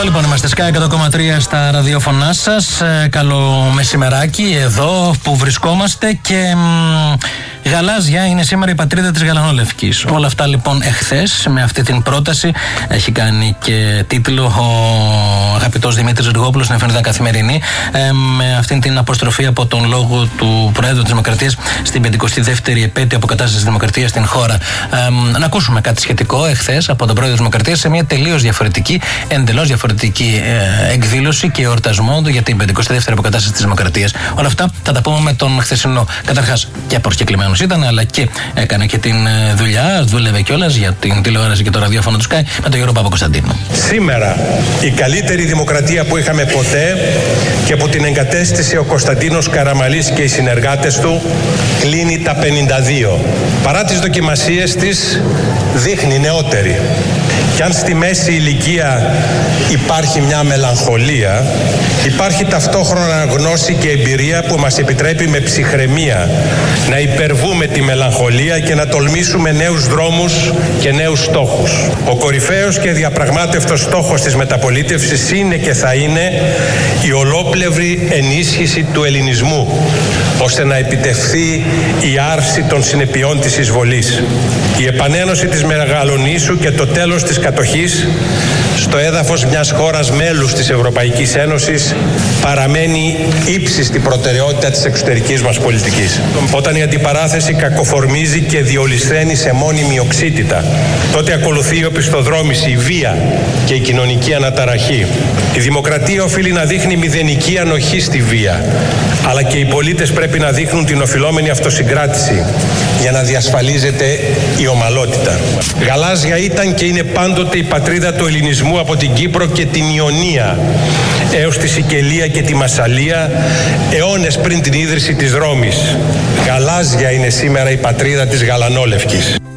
Εδώ λοιπόν είμαστε, Sky 100,3 στα ραδιόφωνά σας. Καλό μεσημεράκι εδώ που βρισκόμαστε και γαλάζια είναι σήμερα η πατρίδα της Γαλανόλευκης. Όλα αυτά λοιπόν εχθές με αυτή την πρόταση έχει κάνει και τίτλο ο αγαπητός Δημήτρης Γρηγόπουλος στην εφημερίδα Καθημερινή, με αυτήν την αποστροφή από τον λόγο του Προέδρου της Δημοκρατίας στην 52η επέτειο αποκατάστασης της Δημοκρατίας στην χώρα. Να ακούσουμε κάτι σχετικό εχθές από τον Πρόεδρο της Δημοκρατίας σε μια τελείως διαφορετική, εντελώς διαφορετική εκδήλωση και εορτασμό για την 52η αποκατάσταση της Δημοκρατίας. Όλα αυτά θα τα πούμε με τον χθεσινό, καταρχάς και προσκεκλημένος ήταν, αλλά και έκανε και την δουλειά, δούλευε κιόλας για την τηλεόραση και το ραδιόφωνο του Sky, με τον Γιώργο Παπακοσταντίνου. Σήμερα η καλύτερη δημοκρατία που είχαμε ποτέ και που την εγκατέστησε ο Κωνσταντίνος Καραμαλής και οι συνεργάτες του κλείνει τα 52. Παρά τις δοκιμασίες της δείχνει νεότερη. Και αν στη μέση ηλικία υπάρχει μια μελαγχολία, υπάρχει ταυτόχρονα γνώση και εμπειρία που μας επιτρέπει με ψυχραιμία να υπερβούμε τη μελαγχολία και να τολμήσουμε νέους δρόμους και νέους στόχους. Ο κορυφαίος και διαπραγμάτευτος στόχος της μεταπολίτευσης είναι και θα είναι η ολόπλευρη ενίσχυση του ελληνισμού, ώστε να επιτευχθεί η άρση των συνεπειών της εισβολής, η επανένωση της Μεγαλονήσου και το τέλος της κατοχής στο έδαφος μιας χώρας μέλους της Ευρωπαϊκής Ένωσης παραμένει ύψιστη προτεραιότητα της εξωτερικής μας πολιτικής. Όταν η αντιπαράθεση κακοφορμίζει και διολυσθένει σε μόνιμη οξύτητα, τότε ακολουθεί η οπισθοδρόμηση, η βία και η κοινωνική αναταραχή. Η δημοκρατία οφείλει να δείχνει μηδενική ανοχή στη βία, αλλά και οι πολίτες πρέπει να δείχνουν την οφειλόμενη αυτοσυγκράτηση για να διασφαλίζεται η ομαλότητα. Γαλάζια ήταν και είναι πάντοτε η πατρίδα του ελληνισμού από την Κύπρο και την Ιωνία έως τη Σικελία και τη Μασσαλία, αιώνες πριν την ίδρυση της Ρώμης. Γαλάζια είναι σήμερα η πατρίδα της Γαλανόλευκης.